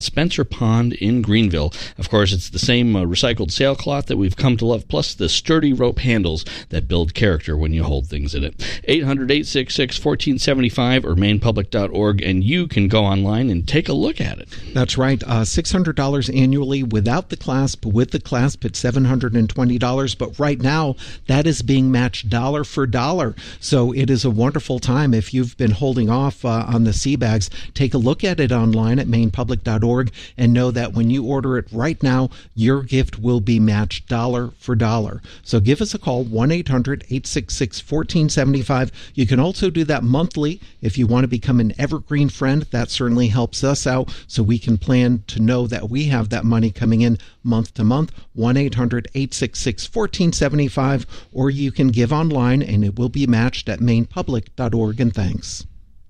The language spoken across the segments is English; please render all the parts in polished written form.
Spencer Pond in Greenville. Of course, it's the same recycled sailcloth that we've come to love, plus the sturdy rope handles that build character when you hold things in it. 800-866-1475 or mainpublic.org, and you can go online and take a look at it. That's right. $600 annually without the clasp. With the clasp, it's $720. But right now, that is being matched dollar for dollar. So it is a wonderful time. If you've been holding off on the sea bags, take a look at it online at mainpublic.org. And know that when you order it right now, your gift will be matched dollar for dollar. So give us a call, 1-800-866-1475. You can also do that monthly if you want to become an evergreen friend. That certainly helps us out so we can plan to know that we have that money coming in month to month. 1-800-866-1475, or you can give online and it will be matched at mainpublic.org. And thanks.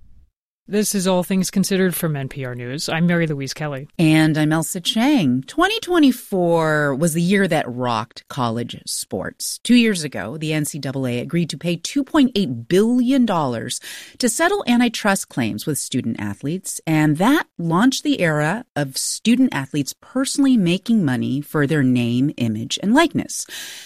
This is All Things Considered from NPR News. I'm Mary Louise Kelly. And I'm Elsa Chang. 2024 was the year that rocked college sports. 2 years ago, the NCAA agreed to pay $2.8 billion to settle antitrust claims with student athletes, and that launched the era of student athletes personally making money for their name, image, and likeness.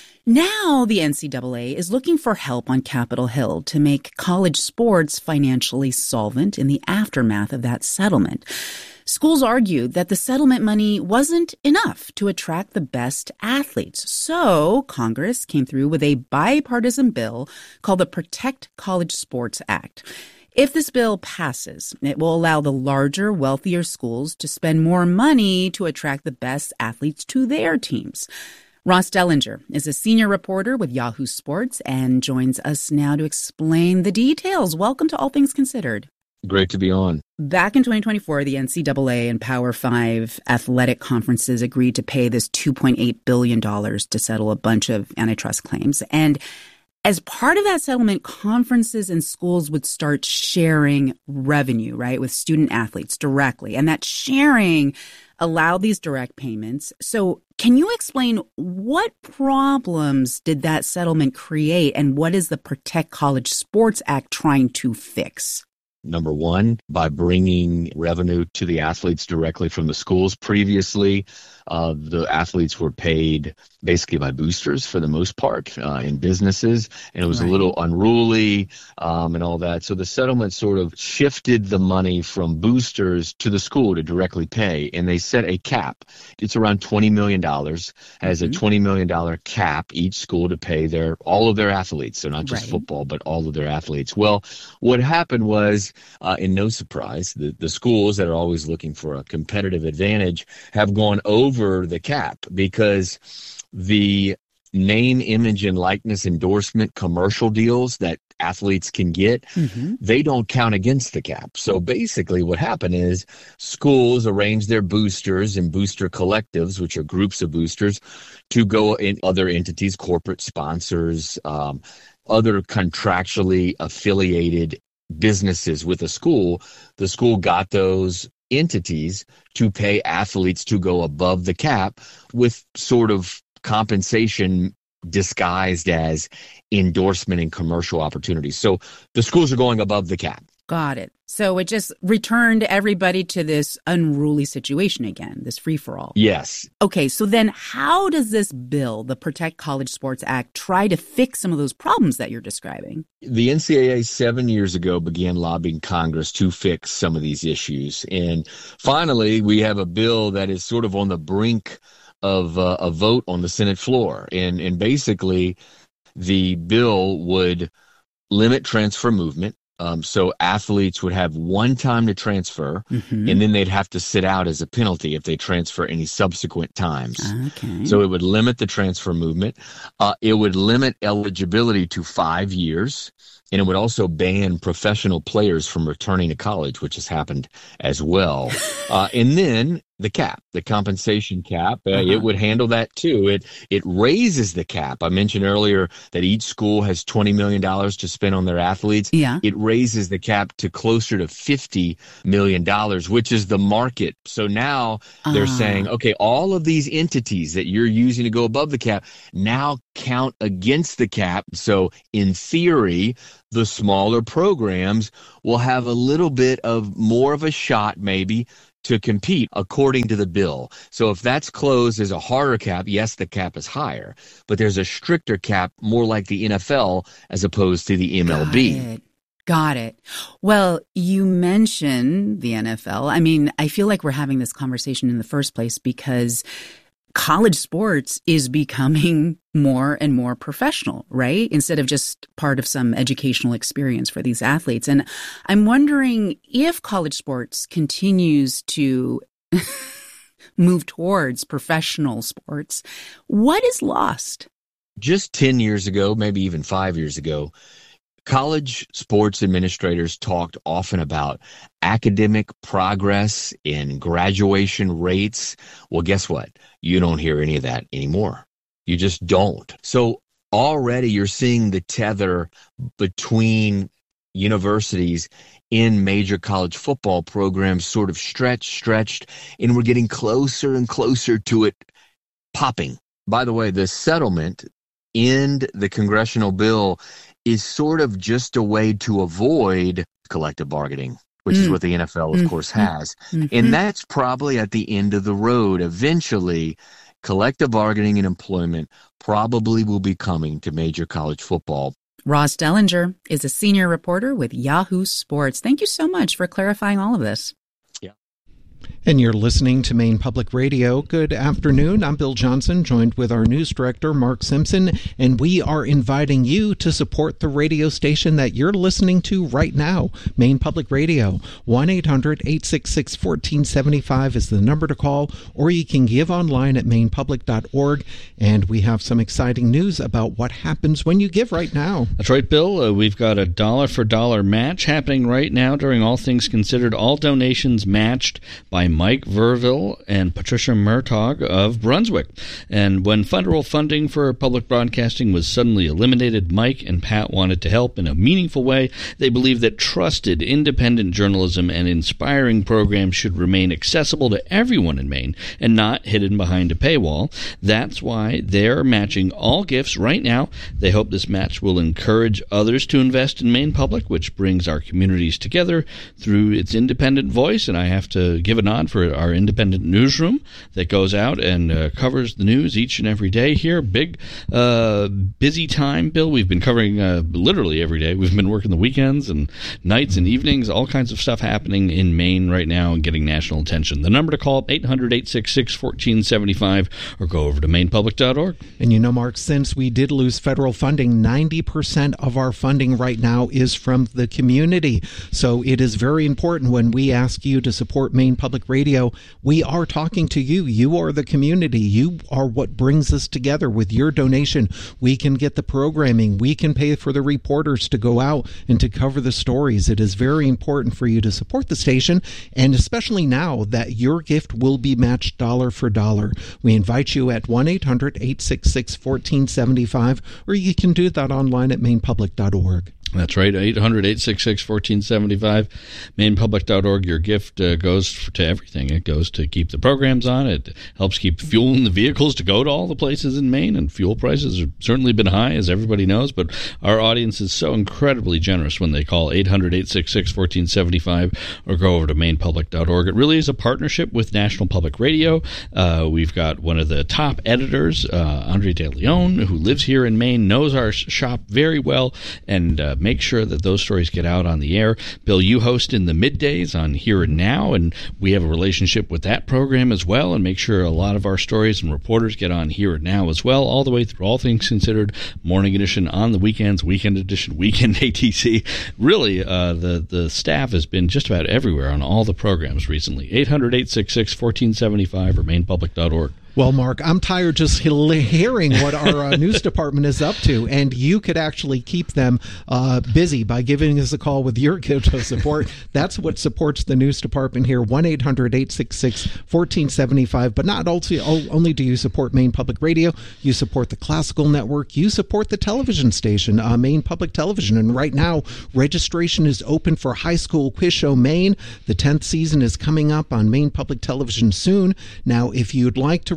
Now the NCAA is looking for help on Capitol Hill to make college sports financially solvent in the aftermath of that settlement. Schools argued that the settlement money wasn't enough to attract the best athletes. So Congress came through with a bipartisan bill called the Protect College Sports Act. If this bill passes, it will allow the larger, wealthier schools to spend more money to attract the best athletes to their teams. Ross Dellinger is a senior reporter with Yahoo Sports and joins us now to explain the details. Welcome to All Things Considered. Great to be on. Back in 2024, the NCAA and Power 5 athletic conferences agreed to pay this $2.8 billion to settle a bunch of antitrust claims. And as part of that settlement, conferences and schools would start sharing revenue, right, with student athletes directly. And that sharing allowed these direct payments. So can you explain what problems did that settlement create, and what is the Protect College Sports Act trying to fix? Number one, by bringing revenue to the athletes directly from the schools. Previously, the athletes were paid basically by boosters for the most part in businesses, and it was a little unruly and all that. So the settlement sort of shifted the money from boosters to the school to directly pay, and they set a cap. It's around $20 million, has a $20 million cap each school to pay all of their athletes. So not just football, but all of their athletes. Well, what happened was, in no surprise, the schools that are always looking for a competitive advantage have gone over the cap, because the name, image, and likeness endorsement commercial deals that athletes can get, they don't count against the cap. So basically what happened is schools arrange their boosters and booster collectives, which are groups of boosters, to go in other entities, corporate sponsors, other contractually affiliated businesses with a school. The school got those entities to pay athletes to go above the cap with sort of compensation disguised as endorsement and commercial opportunities. So the schools are going above the cap. Got it. So it just returned everybody to this unruly situation again, this free-for-all. Yes. Okay, so then how does this bill, the Protect College Sports Act, try to fix some of those problems that you're describing? The NCAA 7 years ago began lobbying Congress to fix some of these issues. And finally, we have a bill that is sort of on the brink of a vote on the Senate floor. And basically, the bill would limit transfer movement. So athletes would have one time to transfer, and then they'd have to sit out as a penalty if they transfer any subsequent times. Okay. So it would limit the transfer movement. It would limit eligibility to 5 years, and it would also ban professional players from returning to college, which has happened as well. And then the cap, the compensation cap, it would handle that too. It raises the cap. I mentioned earlier that each school has $20 million to spend on their athletes. Yeah. It raises the cap to closer to $50 million, which is the market. So now they're saying, okay, all of these entities that you're using to go above the cap now count against the cap. So in theory, the smaller programs will have a little bit of more of a shot maybe to compete according to the bill. So if that's closed, there's a harder cap. Yes, the cap is higher, but there's a stricter cap, more like the NFL as opposed to the MLB. Got it. Well, you mentioned the NFL. I mean, I feel like we're having this conversation in the first place because college sports is becoming more and more professional, right? Instead of just part of some educational experience for these athletes. And I'm wondering if college sports continues to move towards professional sports, what is lost? Just 10 years ago, maybe even 5 years ago, college sports administrators talked often about academic progress and graduation rates. Well, guess what? You don't hear any of that anymore. You just don't. So already you're seeing the tether between universities in major college football programs sort of stretched, and we're getting closer and closer to it popping. By the way, the settlement in the congressional bill is sort of just a way to avoid collective bargaining, which is what the NFL, of course, has. And that's probably at the end of the road. Eventually, collective bargaining and employment probably will be coming to major college football. Ross Dellinger is a senior reporter with Yahoo Sports. Thank you so much for clarifying all of this. And you're listening to Maine Public Radio. Good afternoon. I'm Bill Johnson, joined with our news director, Mark Simpson, and we are inviting you to support the radio station that you're listening to right now, Maine Public Radio. 1-800-866-1475 is the number to call, or you can give online at mainepublic.org. And we have some exciting news about what happens when you give right now. That's right, Bill. We've got a dollar-for-dollar match happening right now during All Things Considered. All donations matched by Mike Verville and Patricia Murtaugh of Brunswick. And when federal funding for public broadcasting was suddenly eliminated, Mike and Pat wanted to help in a meaningful way. They believe that trusted, independent journalism and inspiring programs should remain accessible to everyone in Maine and not hidden behind a paywall. That's why they're matching all gifts right now. They hope this match will encourage others to invest in Maine Public, which brings our communities together through its independent voice. And I have to give a nod for our independent newsroom that goes out and covers the news each and every day here. Big, busy time, Bill. We've been covering literally every day. We've been working the weekends and nights and evenings, all kinds of stuff happening in Maine right now and getting national attention. The number to call, 800-866-1475, or go over to mainepublic.org. And you know, Mark, since we did lose federal funding, 90% of our funding right now is from the community. So it is very important when we ask you to support Maine Public Radio, we are talking to you. You are the community. You are what brings us together. With your donation, we can get the programming. We can pay for the reporters to go out and to cover the stories. It is very important for you to support the station, and especially now that your gift will be matched dollar for dollar. We invite you at 1-800-866-1475, or you can do that online at mainepublic.org. That's right, 800-866-1475, mainepublic.org. Your gift goes to everything. It goes to keep the programs on. It helps keep fueling the vehicles to go to all the places in Maine, and fuel prices have certainly been high, as everybody knows, but our audience is so incredibly generous when they call 800-866-1475 or go over to mainepublic.org. It really is a partnership with National Public Radio. We've got one of the top editors, Andre De Leon, who lives here in Maine, knows our shop very well, and make sure that those stories get out on the air. Bill, you host in the middays on Here and Now, and we have a relationship with that program as well, and make sure a lot of our stories and reporters get on Here and Now as well, all the way through All Things Considered, Morning Edition on the weekends, Weekend Edition, Weekend ATC. Really, the staff has been just about everywhere on all the programs recently. 800-866-1475 or mainepublic.org. Well, Mark, I'm tired just hearing what our news department is up to, and you could actually keep them busy by giving us a call with your gift of support. That's what supports the news department here, 1-800-866-1475. But not only do you support Maine Public Radio, you support the Classical Network, you support the television station, Maine Public Television. And right now, registration is open for High School Quiz Show Maine. The 10th season is coming up on Maine Public Television soon. Now, if you'd like to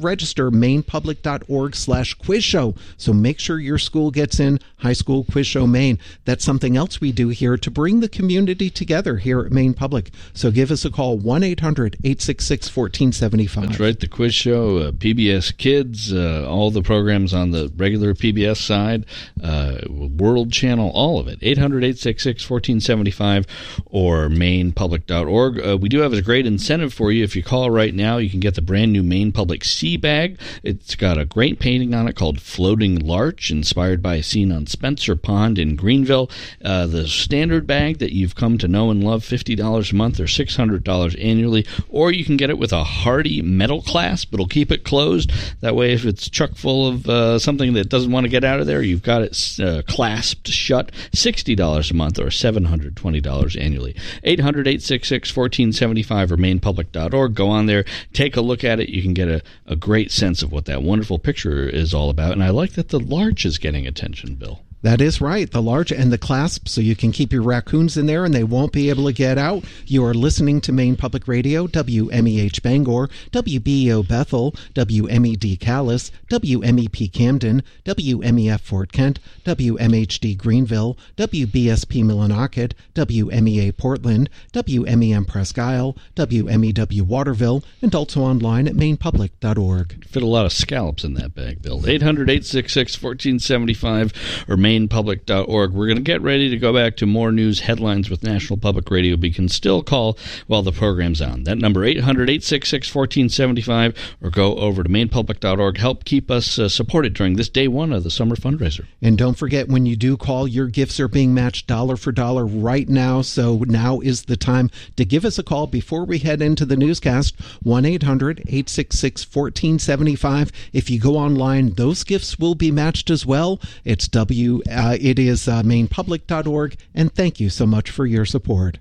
register, mainepublic.org/quiz show. So make sure your school gets in High School Quiz Show Maine. That's something else we do here to bring the community together here at Maine Public. So give us a call, 1-800-866-1475. That's right, the quiz show, PBS Kids, all the programs on the regular PBS side, World Channel, all of it. 800-866-1475 or mainepublic.org. We do have a great incentive for you. If you call right now, you can get the brand new Maine Public Sea Bag. It's got a great painting on it called Floating Larch, inspired by a scene on Spencer Pond in Greenville. The standard bag that you've come to know and love, $50 a month or $600 annually, or you can get it with a Hardy metal clasp. It'll keep it closed. That way, if it's chock full of something that doesn't want to get out of there, you've got it clasped shut. $60 a month or $720 annually. 800-866-1475 or mainepublic.org. Go on there, take a look at it. You can get a great sense of what that wonderful picture is all about. And I like that the larch is getting attention, Bill. That is right. The large and the clasp, so you can keep your raccoons in there and they won't be able to get out. You are listening to Maine Public Radio, WMEH Bangor, WBEO Bethel, WMED Calais, WMEP Camden, WMEF Fort Kent, WMHD Greenville, WBSP Millinocket, WMEA Portland, WMEM Presque Isle, WMEW Waterville, and also online at mainepublic.org. Fit a lot of scallops in that bag, Bill. 800-866-1475 or mainepublic.org. We're going to get ready to go back to more news headlines with National Public Radio, but you can still call while the program's on. That number, 800-866-1475, or go over to mainepublic.org. Help keep us supported during this day one of the summer fundraiser. And don't forget, when you do call, your gifts are being matched dollar for dollar right now, so now is the time to give us a call before we head into the newscast, 1-800-866-1475. If you go online, those gifts will be matched as well. It is mainepublic.org, and thank you so much for your support.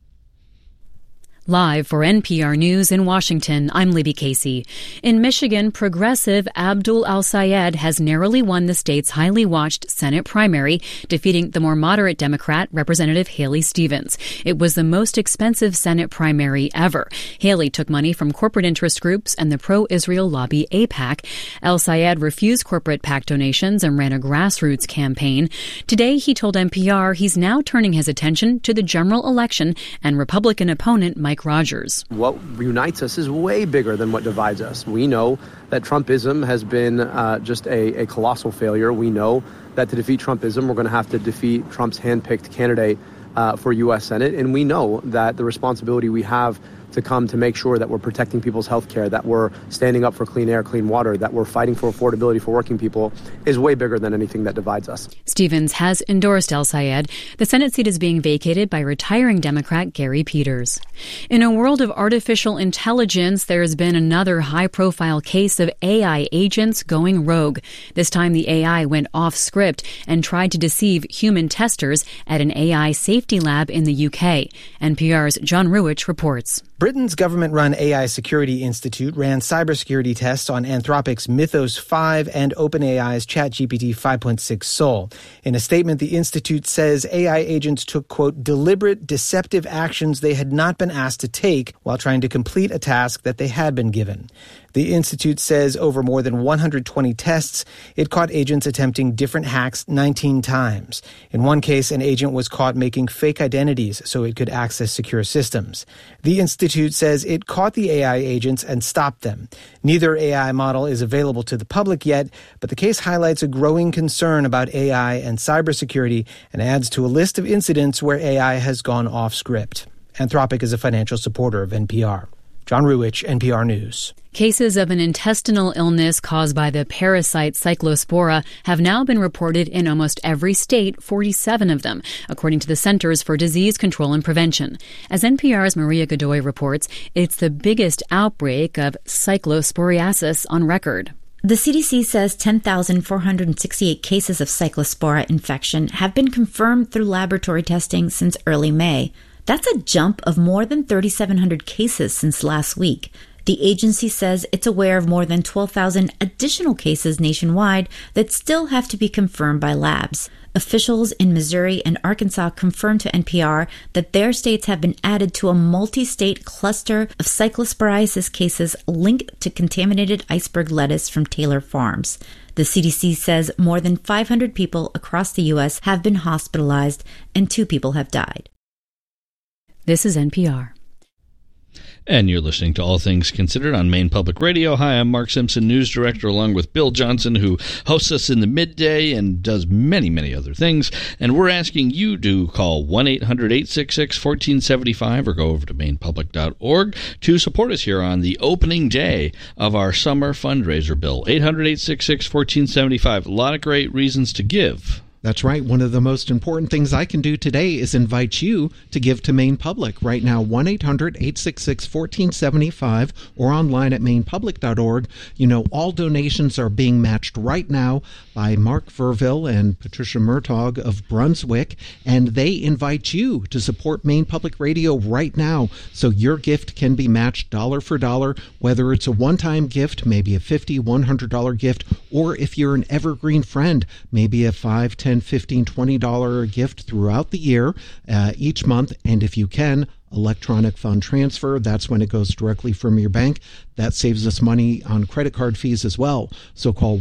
Live for NPR News in Washington, I'm Libby Casey. In Michigan, progressive Abdul Al-Sayed has narrowly won the state's highly watched Senate primary, defeating the more moderate Democrat, Representative Haley Stevens. It was the most expensive Senate primary ever. Haley took money from corporate interest groups and the pro-Israel lobby AIPAC. Al-Sayed refused corporate PAC donations and ran a grassroots campaign. Today, he told NPR he's now turning his attention to the general election and Republican opponent Mike Rogers. What unites us is way bigger than what divides us. We know that Trumpism has been just a colossal failure. We know that to defeat Trumpism, we're going to have to defeat Trump's handpicked candidate for U.S. Senate. And we know that the responsibility we have to come to make sure that we're protecting people's health care, that we're standing up for clean air, clean water, that we're fighting for affordability for working people is way bigger than anything that divides us. Stevens has endorsed Al-Sayed. The Senate seat is being vacated by retiring Democrat Gary Peters. In a world of artificial intelligence, there has been another high-profile case of AI agents going rogue. This time the AI went off script and tried to deceive human testers at an AI safety lab in the UK. NPR's John Ruwitch reports. Britain's government-run AI Security Institute ran cybersecurity tests on Anthropic's Mythos 5 and OpenAI's ChatGPT 5.6 Sol. In a statement, the institute says AI agents took, quote, deliberate, deceptive actions they had not been asked to take while trying to complete a task that they had been given. The institute says over more than 120 tests, it caught agents attempting different hacks 19 times. In one case, an agent was caught making fake identities so it could access secure systems. The institute says it caught the AI agents and stopped them. Neither AI model is available to the public yet, but the case highlights a growing concern about AI and cybersecurity and adds to a list of incidents where AI has gone off script. Anthropic is a financial supporter of NPR. John Ruwitch, NPR News. Cases of an intestinal illness caused by the parasite Cyclospora have now been reported in almost every state, 47 of them, according to the Centers for Disease Control and Prevention. As NPR's Maria Godoy reports, it's the biggest outbreak of cyclosporiasis on record. The CDC says 10,468 cases of Cyclospora infection have been confirmed through laboratory testing since early May. That's a jump of more than 3,700 cases since last week. The agency says it's aware of more than 12,000 additional cases nationwide that still have to be confirmed by labs. Officials in Missouri and Arkansas confirmed to NPR that their states have been added to a multi-state cluster of cyclosporiasis cases linked to contaminated iceberg lettuce from Taylor Farms. The CDC says more than 500 people across the U.S. have been hospitalized and 2 people have died. This is NPR. And you're listening to All Things Considered on Maine Public Radio. Hi, I'm Mark Simpson, news director, along with Bill Johnson, who hosts us in the midday and does many, many other things. And we're asking you to call 1-800-866-1475 or go over to mainepublic.org to support us here on the opening day of our summer fundraiser, Bill. 800-866-1475. A lot of great reasons to give. That's right. One of the most important things I can do today is invite you to give to Maine Public. Right now, 1-800-866-1475 or online at mainepublic.org. You know, all donations are being matched right now by Mark Verville and Patricia Murtaugh of Brunswick, and they invite you to support Maine Public Radio right now so your gift can be matched dollar for dollar, whether it's a one-time gift, maybe a $50, $100 gift, or if you're an evergreen friend, maybe a $5, $10, $15, $20 gift throughout the year, each month. And if you can, electronic fund transfer, that's when it goes directly from your bank. That saves us money on credit card fees as well. So call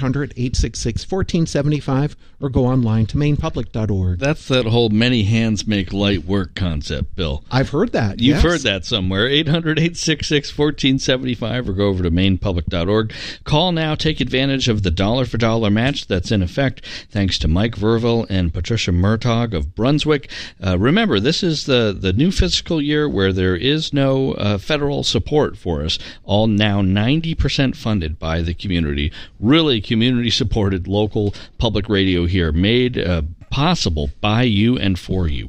1-800-866-1475 or go online to mainepublic.org. That's that whole many hands make light work concept, Bill. I've heard that. You've heard that somewhere. 800-866-1475 or go over to mainepublic.org. Call now. Take advantage of the dollar-for-dollar match that's in effect thanks to Mike Verville and Patricia Murtaugh of Brunswick. Remember, this is the new fiscal year where there is no federal support for us. All now 90% funded by the community. Really community-supported local public radio here, made possible by you and for you.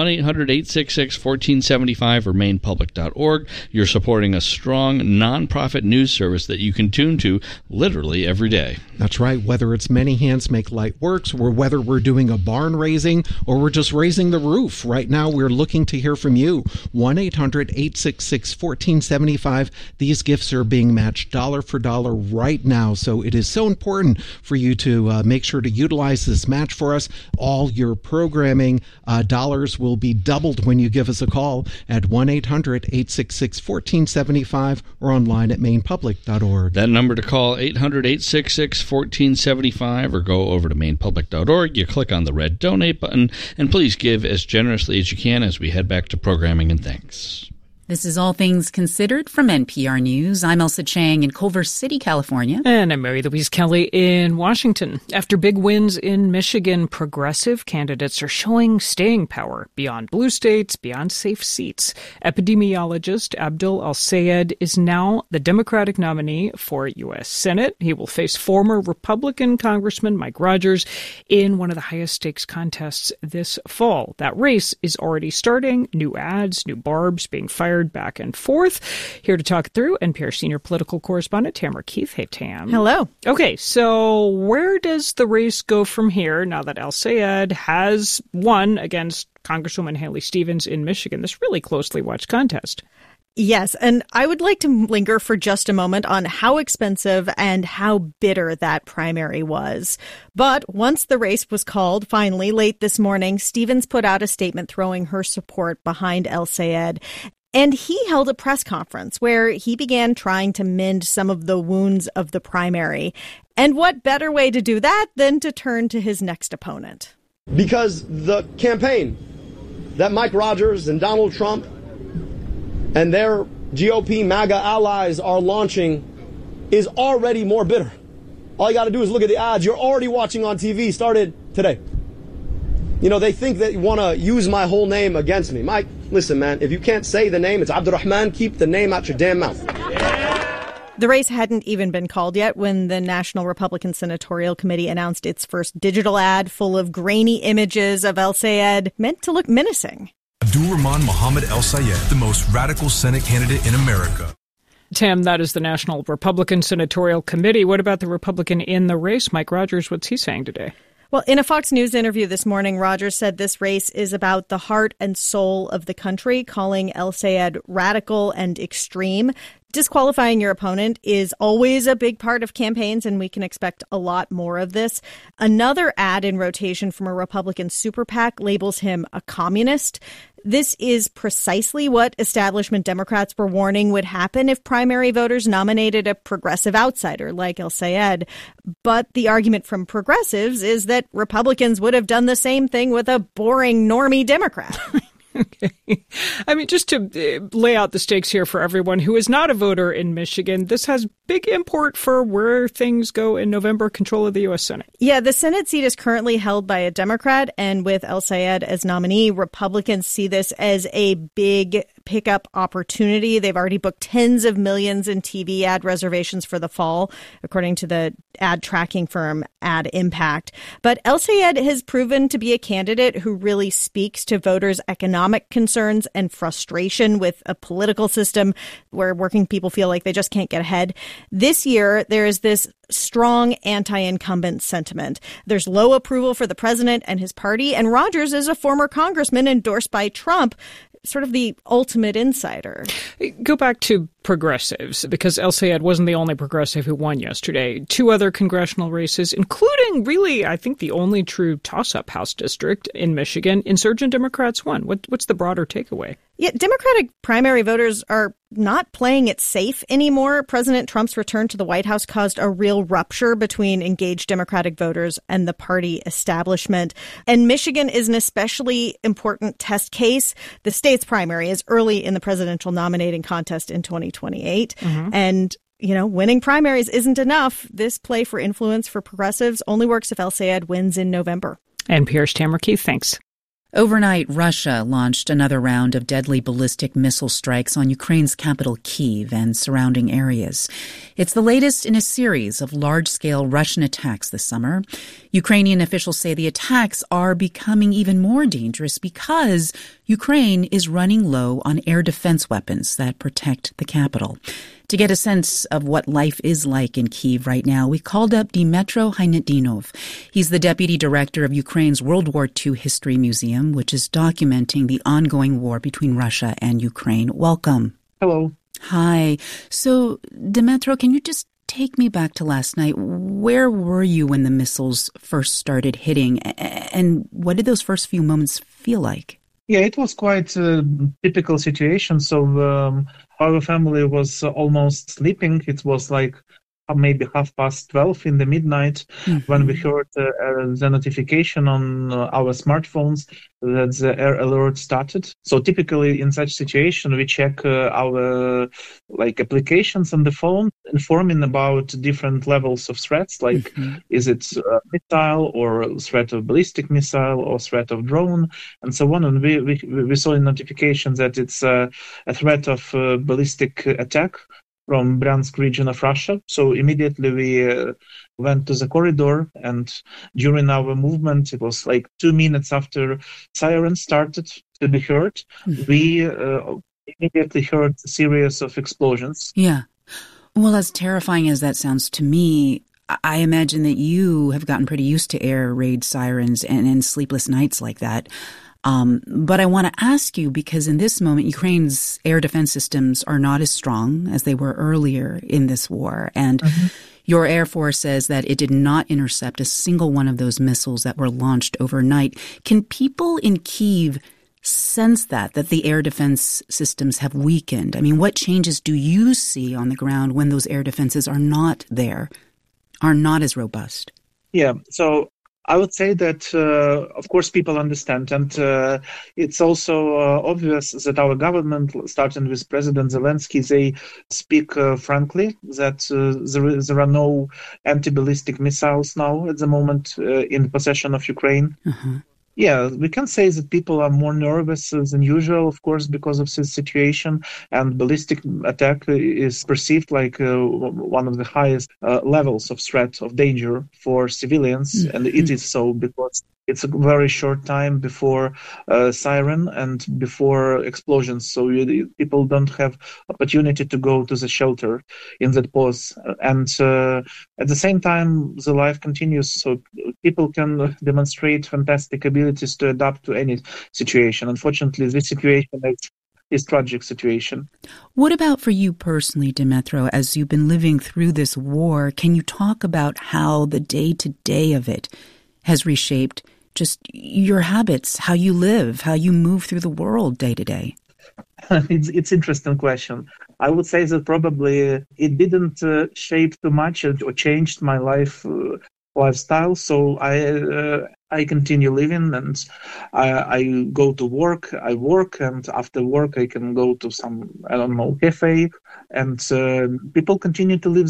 1-800-866-1475 or mainepublic.org. You're supporting a strong nonprofit news service that you can tune to literally every day. That's right. Whether it's many hands make light works, or whether we're doing a barn raising, or we're just raising the roof. Right now, we're looking to hear from you. 1-800-866-1475. These gifts are being matched dollar for dollar right now. So it is so important for you to make sure to utilize this match for us. All your programming dollars will be doubled when you give us a call at 1-800-866-1475 or online at mainepublic.org. That number to call, 800-866-1475, or go over to mainepublic.org. You click on the red donate button, and please give as generously as you can as we head back to programming, and thanks. This is All Things Considered from NPR News. I'm Elsa Chang in Culver City, California. And I'm Mary Louise Kelly in Washington. After big wins in Michigan, progressive candidates are showing staying power beyond blue states, beyond safe seats. Epidemiologist Abdul Al-Sayed is now the Democratic nominee for U.S. Senate. He will face former Republican Congressman Mike Rogers in one of the highest stakes contests this fall. That race is already starting. New ads, new barbs being fired back and forth. Here to talk through, NPR senior political correspondent Tamara Keith. Hey, Tam. Hello. Okay, so where does the race go from here now that Al-Sayed has won against Congresswoman Haley Stevens in Michigan? This really closely watched contest. Yes, and I would like to linger for just a moment on how expensive and how bitter that primary was. But once the race was called, finally, late this morning, Stevens put out a statement throwing her support behind Al-Sayed. And he held a press conference where he began trying to mend some of the wounds of the primary. And what better way to do that than to turn to his next opponent? Because the campaign that Mike Rogers and Donald Trump and their GOP MAGA allies are launching is already more bitter. All you got to do is look at the ads you're already watching on TV, started today. You know, they think they want to use my whole name against me. Mike, listen, man, if you can't say the name, it's Abdurrahman, keep the name out your damn mouth. The race hadn't even been called yet when the National Republican Senatorial Committee announced its first digital ad full of grainy images of Al-Sayed meant to look menacing. Abdul-Rahman Mohammed Al-Sayed, the most radical Senate candidate in America. Tim, that is the National Republican Senatorial Committee. What about the Republican in the race, Mike Rogers? What's he saying today? Well, in a Fox News interview this morning, Rogers said this race is about the heart and soul of the country, calling Al-Sayed radical and extreme. Disqualifying your opponent is always a big part of campaigns, and we can expect a lot more of this. Another ad in rotation from a Republican super PAC labels him a communist. This is precisely what establishment Democrats were warning would happen if primary voters nominated a progressive outsider like El-Sayed. But the argument from progressives is that Republicans would have done the same thing with a boring normie Democrat. Okay. I mean, just to lay out the stakes here for everyone who is not a voter in Michigan, this has big import for where things go in November, control of the U.S. Senate. Yeah, the Senate seat is currently held by a Democrat, and with El-Sayed as nominee, Republicans see this as a big pickup opportunity. They've already booked tens of millions in TV ad reservations for the fall, according to the ad tracking firm Ad Impact. But El-Sayed has proven to be a candidate who really speaks to voters' economic concerns and frustration with a political system where working people feel like they just can't get ahead. This year, there is this strong anti-incumbent sentiment. There's low approval for the president and his party, and Rogers is a former congressman endorsed by Trump, sort of the ultimate insider. Go back to progressives, because El-Sayed wasn't the only progressive who won yesterday. Two other congressional races, including really, I think, the only true toss-up House district in Michigan. Insurgent Democrats won. What's the broader takeaway? Yeah, Democratic primary voters are not playing it safe anymore. President Trump's return to the White House caused a real rupture between engaged Democratic voters and the party establishment. And Michigan is an especially important test case. The state's primary is early in the presidential nominating contest in 2028. And winning primaries isn't enough. This play for influence for progressives only works if El-Sayed wins in November. NPR's Tamara Keith, thanks. Overnight, Russia launched another round of deadly ballistic missile strikes on Ukraine's capital, Kyiv, and surrounding areas. It's the latest in a series of large-scale Russian attacks this summer. Ukrainian officials say the attacks are becoming even more dangerous because Ukraine is running low on air defense weapons that protect the capital. To get a sense of what life is like in Kyiv right now, we called up Dmytro Hainetdinov. He's the deputy director of Ukraine's World War II History Museum, which is documenting the ongoing war between Russia and Ukraine. Welcome. Hello. Hi. So, Dmytro, can you just take me back to last night? Where were you when the missiles first started hitting? And what did those first few moments feel like? Yeah, it was quite a typical situation. So our family was almost sleeping. It was like maybe 12:30 in the midnight when we heard the notification on our smartphones that the air alert started. So typically in such situation, we check our applications on the phone, informing about different levels of threats, like is it a missile or threat of ballistic missile or threat of drone and so on. And we saw a notification that it's a threat of ballistic attack from Bryansk region of Russia. So immediately we went to the corridor, and during our movement, it was like 2 minutes after sirens started to be heard, we immediately heard a series of explosions. Yeah. Well, as terrifying as that sounds to me, I imagine that you have gotten pretty used to air raid sirens and sleepless nights like that. But I want to ask you, because in this moment, Ukraine's air defense systems are not as strong as they were earlier in this war. And your Air Force says that it did not intercept a single one of those missiles that were launched overnight. Can people in Kyiv sense that the air defense systems have weakened? I mean, what changes do you see on the ground when those air defenses are not there, are not as robust? Yeah, so I would say that, of course, people understand. And it's also obvious that our government, starting with President Zelensky, they speak frankly that there are no anti-ballistic missiles now at the moment in possession of Ukraine. Yeah, we can say that people are more nervous than usual, of course, because of this situation. And ballistic attack is perceived like one of the highest levels of threat, of danger for civilians. And it is so because it's a very short time before siren and before explosions. So people don't have opportunity to go to the shelter in that pause. And at the same time, the life continues. So people can demonstrate fantastic abilities to adapt to any situation. Unfortunately, this situation is his tragic situation. What about for you personally, Dmytro, as you've been living through this war? Can you talk about how the day-to-day of it has reshaped just your habits, how you live, how you move through the world day to day? It's interesting question. I would say that probably it didn't shape too much or changed my lifestyle. So I continue living, and I go to work. I work, and after work I can go to some cafe, and people continue to live